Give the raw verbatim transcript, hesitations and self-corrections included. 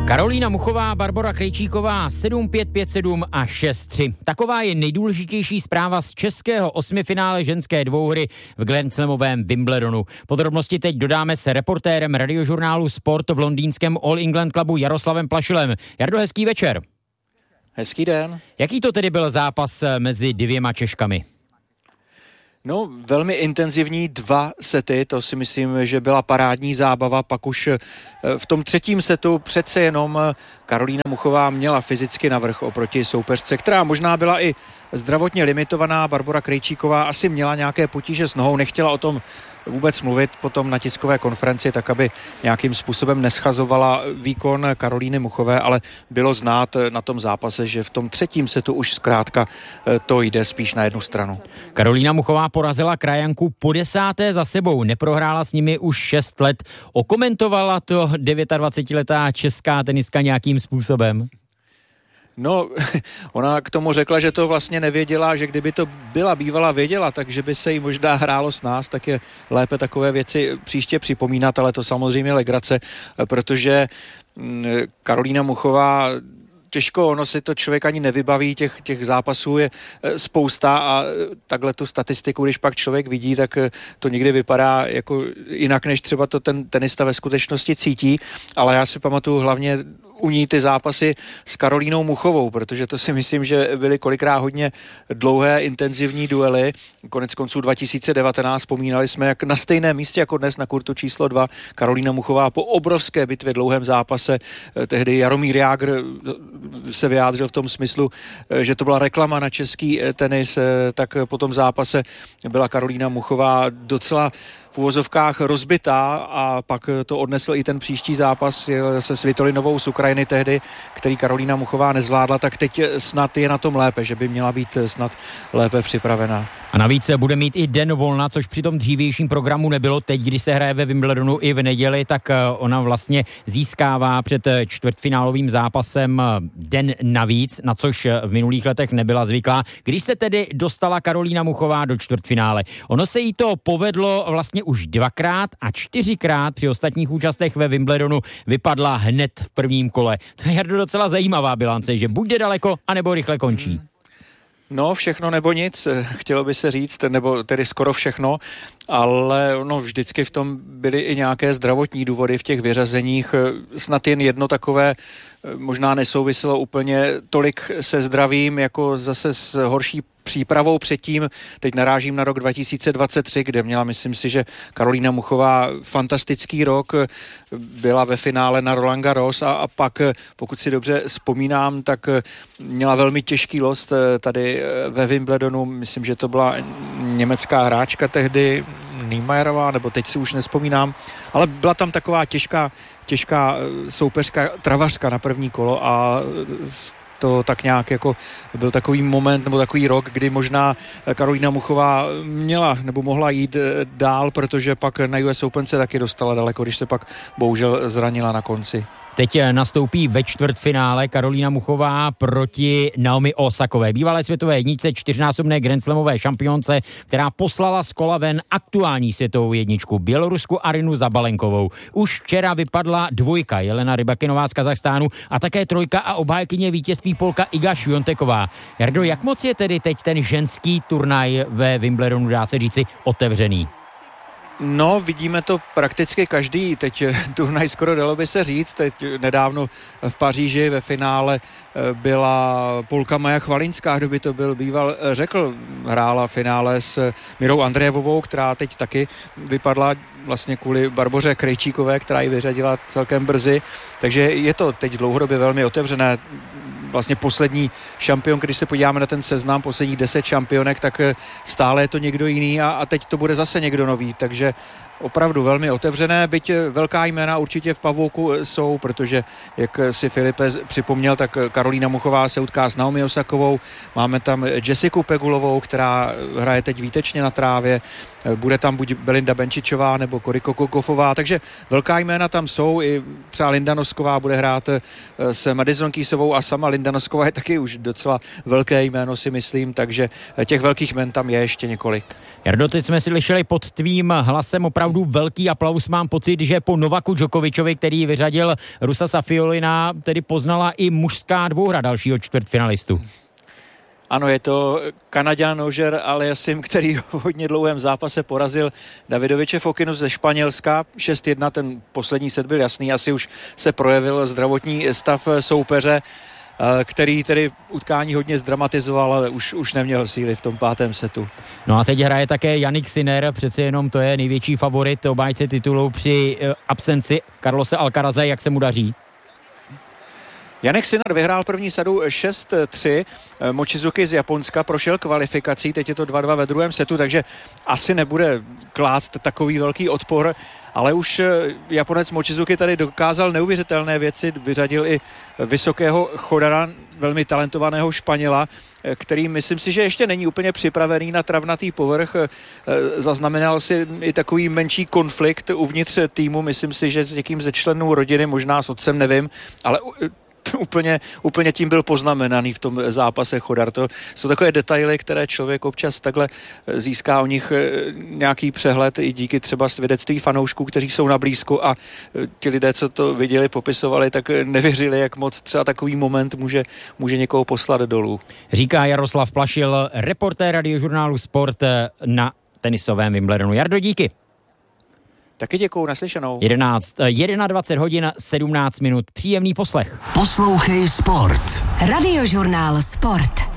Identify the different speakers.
Speaker 1: Karolína Muchová, Barbora Krejčíková sedm pět pět sedm a šest tři. Taková je nejdůležitější zpráva z českého osmifinále ženské dvouhry v Grandslamovém Wimbledonu. Podrobnosti teď dodáme se reportérem radiožurnálu Sport v londýnském All England Clubu Jaroslavem Plašilem. Jardo, hezký večer.
Speaker 2: Hezký den.
Speaker 1: Jaký to tedy byl zápas mezi dvěma Češkami?
Speaker 2: No, velmi intenzivní dva sety, to si myslím, že byla parádní zábava, pak už v tom třetím setu přece jenom Karolína Muchová měla fyzicky navrch oproti soupeřce, která možná byla i zdravotně limitovaná. Barbora Krejčíková asi měla nějaké potíže s nohou, nechtěla o tom vůbec mluvit potom na tiskové konferenci, tak aby nějakým způsobem neschazovala výkon Karolíny Muchové, ale bylo znát na tom zápase, že v tom třetím setu už zkrátka to jde spíš na jednu stranu.
Speaker 1: Karolína Muchová porazila krajanku po desáté za sebou, neprohrála s nimi už šest let. Okomentovala to dvacetidevítiletá česká tenistka nějakým způsobem?
Speaker 2: No, ona k tomu řekla, že to vlastně nevěděla, že kdyby to byla bývala věděla, takže by se jí možná hrálo s nás, tak je lépe takové věci příště připomínat, ale to samozřejmě legrace, protože Karolína Muchová, těžko, ono si to člověk ani nevybaví, těch, těch zápasů je spousta a takhle tu statistiku, když pak člověk vidí, tak to někdy vypadá jako jinak, než třeba to ten tenista ve skutečnosti cítí, ale já si pamatuju hlavně u ní ty zápasy s Karolínou Muchovou, protože to si myslím, že byly kolikrát hodně dlouhé, intenzivní duely. Konec konců dva tisíce devatenáct vzpomínali jsme, jak na stejném místě jako dnes na kurtu číslo dva Karolína Muchová po obrovské bitvě, dlouhém zápase, tehdy Jaromír Jágr se vyjádřil v tom smyslu, že to byla reklama na český tenis, tak po tom zápase byla Karolína Muchová docela v uvozovkách rozbitá a pak to odnesl i ten příští zápas se Svitolinovou z Ukrajiny tehdy, který Karolína Muchová nezvládla, tak teď snad je na tom lépe, že by měla být snad lépe připravená.
Speaker 1: A navíc bude mít i den volna, což při tom dřívějším programu nebylo. Teď, když se hraje ve Wimbledonu i v neděli, tak ona vlastně získává před čtvrtfinálovým zápasem den navíc, na což v minulých letech nebyla zvyklá. Když se tedy dostala Karolína Muchová do čtvrtfinále, ono se jí to povedlo vlastně už dvakrát a čtyřikrát při ostatních účastech ve Wimbledonu vypadla hned v prvním kole. To je docela zajímavá bilance, že buď jde daleko, anebo rychle končí.
Speaker 2: No, všechno nebo nic, chtělo by se říct, nebo tedy skoro všechno, ale no, vždycky v tom byly i nějaké zdravotní důvody v těch vyřazeních. Snad jen jedno takové možná nesouviselo úplně tolik se zdravím, jako zase s horší přípravou předtím. Teď narážím na rok dva tisíce dvacet tři, kde měla, myslím si, že Karolína Muchová fantastický rok, byla ve finále na Roland Garros a, a pak, pokud si dobře vzpomínám, tak měla velmi těžký lost tady ve Wimbledonu. Myslím, že to byla německá hráčka tehdy, Niemeyerová, nebo teď si už nevzpomínám, ale byla tam taková těžká, těžká soupeřka, travařka na první kolo a to tak nějak jako byl takový moment nebo takový rok, kdy možná Karolína Muchová měla nebo mohla jít dál, protože pak na U S Open se taky dostala daleko, když se pak bohužel zranila na konci.
Speaker 1: Teď nastoupí ve čtvrtfinále Karolína Muchová proti Naomi Osakové, bývalé světové jedničce, čtyřnásobné grandslamové šampionce, která poslala z kola ven aktuální světovou jedničku Bělorusku Arinu Zabalenkovou. Už včera vypadla dvojka Jelena Rybakinová z Kazachstánu a také trojka a obhájkyně vítězství Polka Iga Swiateková. Jardo, jak moc je tedy teď ten ženský turnaj ve Wimbledonu, dá se říci, otevřený?
Speaker 2: No, vidíme to prakticky každý, teď turnaj skoro dalo by se říct, teď nedávno v Paříži ve finále byla Polka Maja Chvalinská, kdo by to byl býval řekl, hrála finále s Mirou Andrejevovou, která teď taky vypadla vlastně kvůli Barboře Krejčíkové, která ji vyřadila celkem brzy, takže je to teď dlouhodobě velmi otevřené. Vlastně poslední šampion, když se podíváme na ten seznam, posledních deset šampionek, tak stále je to někdo jiný a, a teď to bude zase někdo nový, takže opravdu velmi otevřené, byť velká jména určitě v pavouku jsou, protože, jak si Filipe připomněl, tak Karolína Muchová se utká s Naomi Osakovou, máme tam Jessiku Pegulovou, která hraje teď výtečně na trávě, bude tam buď Belinda Benčičová nebo Koriko Kokofová, takže velká jména tam jsou, i třeba Linda Nosková bude hrát s Madison Keysovou a sama Linda Nosková je taky už docela velké jméno, si myslím, takže těch velkých jmen tam je ještě několik.
Speaker 1: Jardo, teď jsme si slyšeli pod tvým hlasem opravdu opravdu velký aplaus. Mám pocit, že po Novaku Djokovičovi, který vyřadil Rusa Safiolina, tedy poznala i mužská dvouhra dalšího čtvrtfinalistu.
Speaker 2: Ano, je to Kanaďan Roger Aliassime, který v hodně dlouhém zápase porazil Davidoviče Fokinu ze Španělska. šest jedna, ten poslední set byl jasný, asi už se projevil zdravotní stav soupeře, který tedy utkání hodně zdramatizoval, ale už, už neměl síly v tom pátém setu.
Speaker 1: No a teď hraje také Jannik Sinner, přeci jenom to je největší favorit obhájce titulu při absenci Carlose Alcaraze. Jak se mu daří?
Speaker 2: Jannik Sinner vyhrál první sadu šest tři, Mochizuki z Japonska prošel kvalifikací, teď je to dva dva ve druhém setu, takže asi nebude klást takový velký odpor, ale už Japonec Mochizuki tady dokázal neuvěřitelné věci, vyřadil i vysokého chodara, velmi talentovaného Španěla, který myslím si, že ještě není úplně připravený na travnatý povrch. Zaznamenal si i takový menší konflikt uvnitř týmu, myslím si, že s někým ze členů rodiny, možná s otcem, nevím, ale Úplně, úplně tím byl poznamenaný v tom zápase chodar. To jsou takové detaily, které člověk občas takhle získá o nich nějaký přehled i díky třeba svědectví fanoušků, kteří jsou na blízku, a ti lidé, co to viděli, popisovali, tak nevěřili, jak moc třeba takový moment může, může někoho poslat dolů. Říká Jaroslav Plašil, reportér Radiožurnálu Sport na tenisovém Wimbledonu. Jardo, díky. Taky děkuju, naslyšenou. jedenáct, dvacet hodin, sedmnáct minut. Příjemný poslech.
Speaker 3: Poslouchej Sport. Radiožurnál Sport.